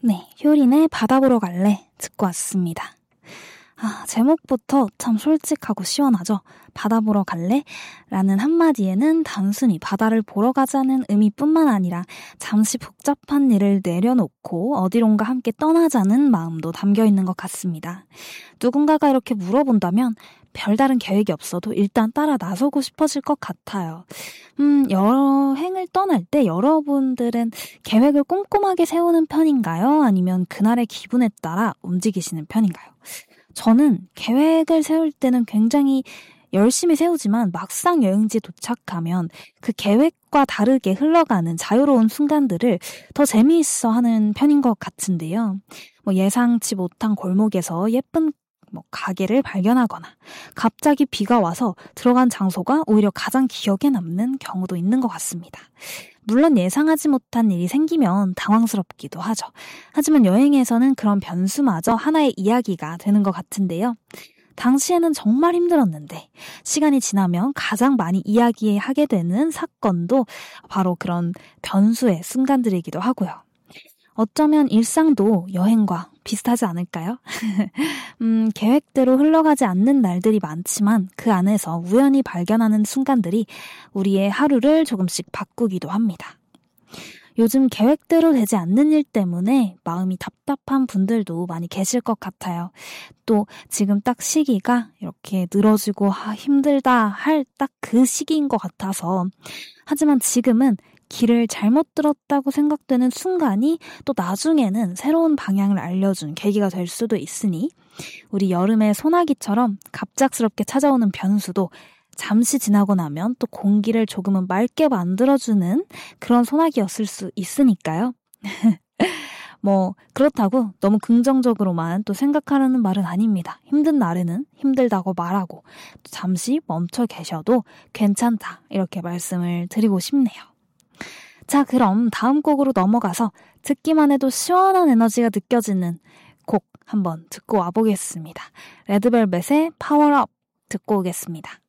네, 효린의 바다 보러 갈래 듣고 왔습니다. 제목부터 참 솔직하고 시원하죠. 바다 보러 갈래? 라는 한마디에는 단순히 바다를 보러 가자는 의미뿐만 아니라 잠시 복잡한 일을 내려놓고 어디론가 함께 떠나자는 마음도 담겨 있는 것 같습니다. 누군가가 이렇게 물어본다면 별다른 계획이 없어도 일단 따라 나서고 싶어질 것 같아요. 여행을 떠날 때 여러분들은 계획을 꼼꼼하게 세우는 편인가요? 아니면 그날의 기분에 따라 움직이시는 편인가요? 저는 계획을 세울 때는 굉장히 열심히 세우지만 막상 여행지에 도착하면 그 계획과 다르게 흘러가는 자유로운 순간들을 더 재미있어 하는 편인 것 같은데요. 예상치 못한 골목에서 예쁜 가게를 발견하거나 갑자기 비가 와서 들어간 장소가 오히려 가장 기억에 남는 경우도 있는 것 같습니다. 물론 예상하지 못한 일이 생기면 당황스럽기도 하죠. 하지만 여행에서는 그런 변수마저 하나의 이야기가 되는 것 같은데요. 당시에는 정말 힘들었는데 시간이 지나면 가장 많이 이야기하게 되는 사건도 바로 그런 변수의 순간들이기도 하고요. 어쩌면 일상도 여행과 비슷하지 않을까요? 계획대로 흘러가지 않는 날들이 많지만 그 안에서 우연히 발견하는 순간들이 우리의 하루를 조금씩 바꾸기도 합니다. 요즘 계획대로 되지 않는 일 때문에 마음이 답답한 분들도 많이 계실 것 같아요. 또 지금 딱 시기가 이렇게 늘어지고 힘들다 할 딱 그 시기인 것 같아서 하지만 지금은 길을 잘못 들었다고 생각되는 순간이 또 나중에는 새로운 방향을 알려준 계기가 될 수도 있으니 우리 여름의 소나기처럼 갑작스럽게 찾아오는 변수도 잠시 지나고 나면 또 공기를 조금은 맑게 만들어주는 그런 소나기였을 수 있으니까요. 그렇다고 너무 긍정적으로만 또 생각하라는 말은 아닙니다. 힘든 날에는 힘들다고 말하고 또 잠시 멈춰 계셔도 괜찮다 이렇게 말씀을 드리고 싶네요. 자, 그럼 다음 곡으로 넘어가서 듣기만 해도 시원한 에너지가 느껴지는 곡 한번 듣고 와보겠습니다. 레드벨벳의 파워업 듣고 오겠습니다.